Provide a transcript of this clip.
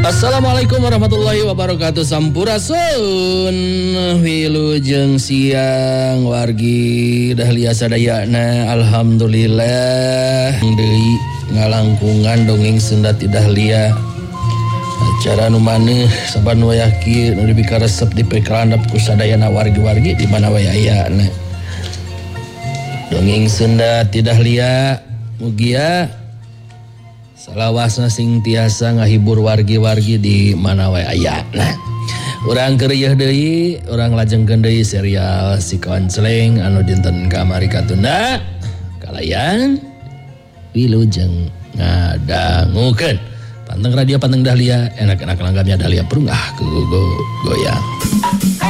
Assalamualaikum warahmatullahi wabarakatuh. Sampurasun wilujeng siang wargi dahlia sadayana. Alhamdulillah deui ngalangkungan dongeng Sunda ti dahlia. Acara nu maneh saban wayah kieu nu dibikaresep dipekarandap ku sadayana wargi-wargi di mana wae ayana. Dongeng Sunda ti dahlia mugia salawasna sing tiasa ngahibur wargi-wargi di mana wae ayana. Urang keur ieu deui, urang lajengkeun deui serial Si Konceleng anu dinten kamari katunda kalayan wilujeng ngadangukeun. Panteng radio, panteng dahlia, enak-enak langgamnya dahlia perunggah ke goyang.